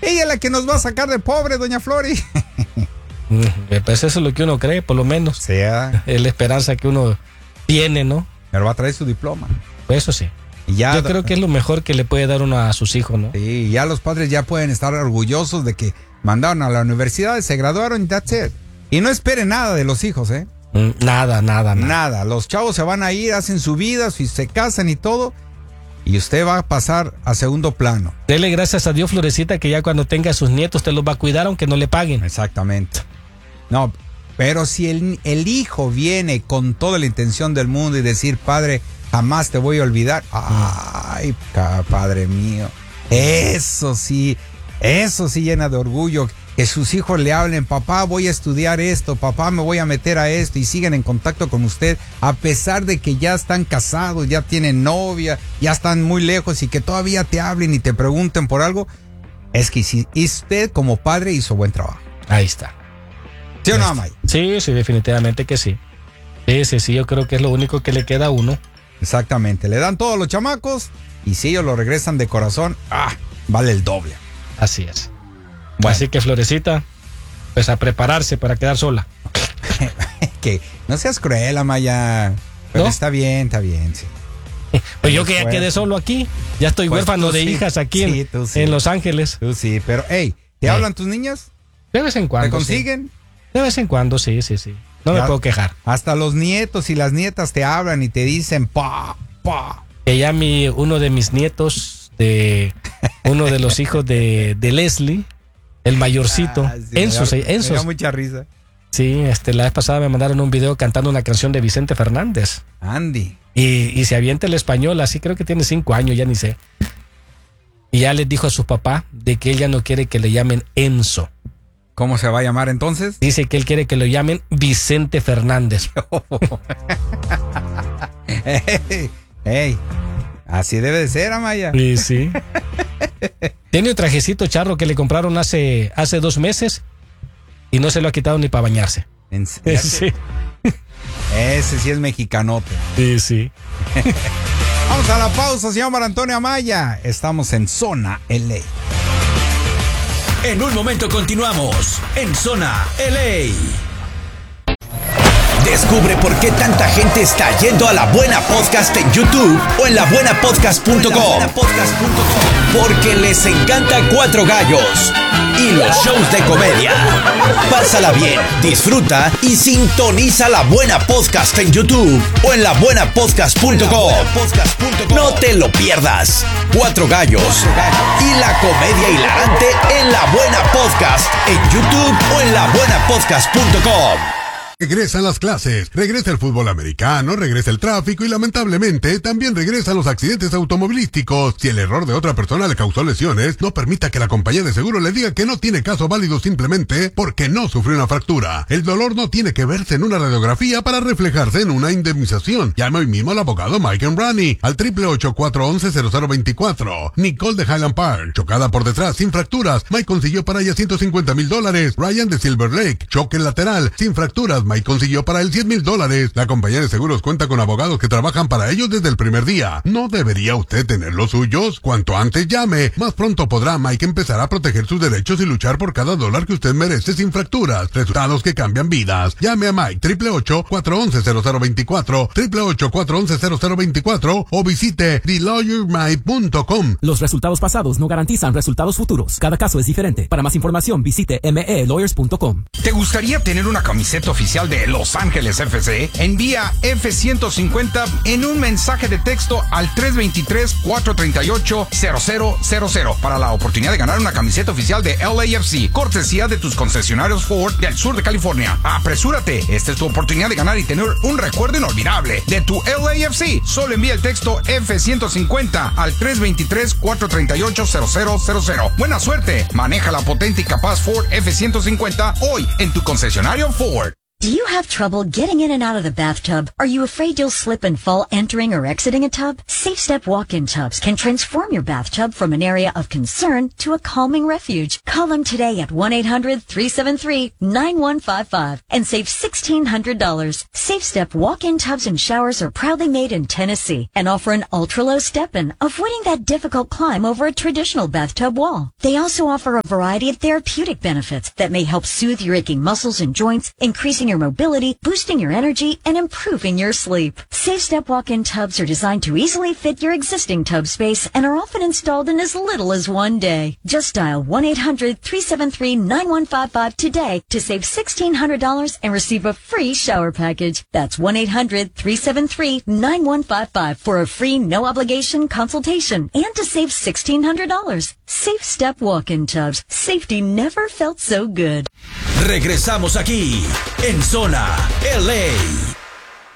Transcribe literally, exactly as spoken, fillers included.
Ella es la que nos va a sacar de pobre, doña Flori. Pues eso es lo que uno cree, por lo menos. Sí, ¿eh? Es la esperanza que uno tiene, ¿no? Pero va a traer su diploma. Pues eso sí. Y ya, yo creo que es lo mejor que le puede dar uno a sus hijos, ¿no? Sí, ya los padres ya pueden estar orgullosos de que mandaron a la universidad, se graduaron y that's it. Y no esperen nada de los hijos, ¿eh? Nada, nada, nada. Nada. Los chavos se van a ir, hacen su vida, se casan y todo. Y usted va a pasar a segundo plano. Dele gracias a Dios, Florecita, que ya cuando tenga a sus nietos te los va a cuidar aunque no le paguen. Exactamente. No, pero si el, el hijo viene con toda la intención del mundo y decir, padre, jamás te voy a olvidar. Ay, padre mío. Eso sí, eso sí llena de orgullo. Que sus hijos le hablen, papá, voy a estudiar esto, papá, me voy a meter a esto, y siguen en contacto con usted, a pesar de que ya están casados, ya tienen novia, ya están muy lejos y que todavía te hablen y te pregunten por algo. Es que si usted como padre hizo buen trabajo. Ahí está. ¿Sí o no, May? Sí, sí, definitivamente que sí. Sí, sí, sí, yo creo que es lo único que le queda a uno. Exactamente, le dan todos los chamacos y si ellos lo regresan de corazón, ah, vale el doble. Así es. Bueno. Así que Florecita, pues a prepararse para quedar sola. Que no seas cruel, Amaya. Pero ¿no? Está bien, está bien, sí. Pues yo que ya quedé solo aquí, ya estoy pues huérfano de sí. hijas aquí sí, en, sí. en Los Ángeles. Tú sí, pero hey, ¿te eh. hablan tus niñas? De vez en cuando. ¿Te consiguen? Sí. De vez en cuando, sí, sí, sí. No ya, me puedo quejar. Hasta los nietos y las nietas te hablan y te dicen pa, pa. Que ya mi, uno de mis nietos, de uno de los hijos de, de Leslie, el mayorcito, ah, sí, Enzo, me da, Enzo. Me da mucha risa. Sí, este, la vez pasada me mandaron un video cantando una canción de Vicente Fernández. Andy. Y, y se avienta el español, así creo que tiene cinco años, ya ni sé. Y ya les dijo a su papá de que él ya no quiere que le llamen Enzo. ¿Cómo se va a llamar entonces? Dice que él quiere que lo llamen Vicente Fernández. hey, hey, así debe de ser, Amaya. Sí, sí. Tiene un trajecito charro que le compraron hace, hace dos meses y no se lo ha quitado ni para bañarse. ¿En serio? Sí. Ese sí es mexicanote. Sí, sí. Vamos a la pausa, señor Mar Antonio Amaya. Estamos en Zona L A. En un momento continuamos en Zona L A. Descubre por qué tanta gente está yendo a La Buena Podcast en YouTube o en la buena podcast punto com. Porque les encanta Cuatro Gallos y los shows de comedia. Pásala bien, disfruta y sintoniza La Buena Podcast en YouTube o en la buena podcast punto com. No te lo pierdas. Cuatro Gallos y la comedia hilarante en La Buena Podcast en YouTube o en la buena podcast punto com. Regresan las clases, regresa el fútbol americano, regresa el tráfico y lamentablemente también regresan los accidentes automovilísticos. Si el error de otra persona le causó lesiones, no permita que la compañía de seguro le diga que no tiene caso válido simplemente porque no sufrió una fractura. El dolor no tiene que verse en una radiografía para reflejarse en una indemnización. Llame hoy mismo al abogado Mike Embrani al triple ocho, cuatro once, cero cero veinticuatro. Nicole de Highland Park, chocada por detrás sin fracturas. Mike consiguió para ella ciento cincuenta mil dólares. Ryan de Silver Lake, choque lateral sin fracturas. Mike consiguió para él cien mil dólares. La compañía de seguros cuenta con abogados que trabajan para ellos desde el primer día. ¿No debería usted tener los suyos? Cuanto antes llame, más pronto podrá Mike empezar a proteger sus derechos y luchar por cada dólar que usted merece sin fracturas. Resultados que cambian vidas. Llame a Mike triple ocho, cuatro once, cero cero veinticuatro, triple ocho, cuatro once, cero cero veinticuatro o visite the lawyer mike punto com. Los resultados pasados no garantizan resultados futuros. Cada caso es diferente. Para más información visite m e lawyers punto com. ¿Te gustaría tener una camiseta oficial de Los Ángeles F C? Envía F ciento cincuenta en un mensaje de texto al tres dos tres, cuatro tres ocho, cero cero cero cero para la oportunidad de ganar una camiseta oficial de L A F C, cortesía de tus concesionarios Ford del sur de California. Apresúrate, esta es tu oportunidad de ganar y tener un recuerdo inolvidable de tu L A F C. Solo envía el texto F ciento cincuenta al tres dos tres, cuatro tres ocho, cero cero cero cero. Buena suerte, maneja la potente y capaz Ford F ciento cincuenta hoy en tu concesionario Ford. Do you have trouble getting in and out of the bathtub? Are you afraid you'll slip and fall entering or exiting a tub? Safe Step walk-in tubs can transform your bathtub from an area of concern to a calming refuge. Call them today at one eight hundred three seven three nine one five five and save sixteen hundred dollars. Safe Step walk-in tubs and showers are proudly made in Tennessee and offer an ultra-low step-in, avoiding that difficult climb over a traditional bathtub wall. They also offer a variety of therapeutic benefits that may help soothe your aching muscles and joints, increasing your mobility, boosting your energy, and improving your sleep. Safe Step walk-in tubs are designed to easily fit your existing tub space and are often installed in as little as one day. Just dial one eight hundred three seven three nine one five five today to save sixteen hundred dollars and receive a free shower package. That's one eight hundred three seven three nine one five five for a free no-obligation consultation and to save sixteen hundred dollars. Safe Step walk-in tubs. Safety never felt so good. Regresamos aquí en Zona L A.